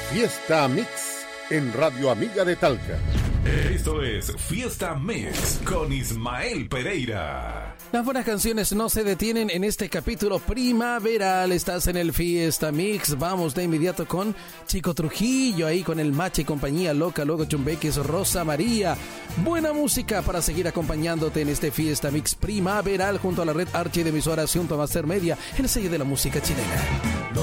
Fiesta Mix en Radio Amiga de Talca. Esto es Fiesta Mix con Ismael Pereira. Las buenas canciones no se detienen en este capítulo primaveral. Estás en el Fiesta Mix. Vamos de inmediato con Chico Trujillo, ahí con el Mache y compañía, Loca, luego Chumbeques, Rosa María. Buena música para seguir acompañándote en este Fiesta Mix primaveral junto a la red Archi de emisoras junto a Master Media, el sello de la música chilena.